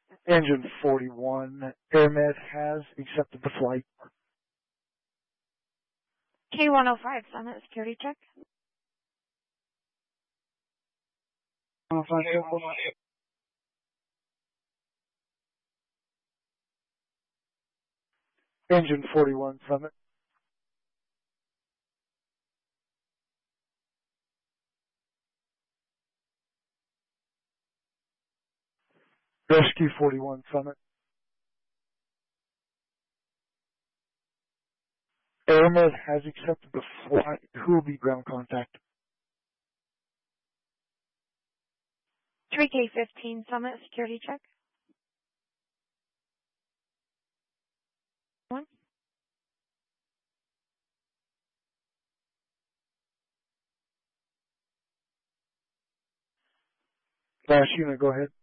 Engine 41, AirMed has accepted the flight. K105, Summit security check. 105. Engine 41, Summit. Rescue 41, Summit. AirMed has accepted the flight. Who will be ground contact? 3K15, Summit security check. 1. Last unit, go ahead.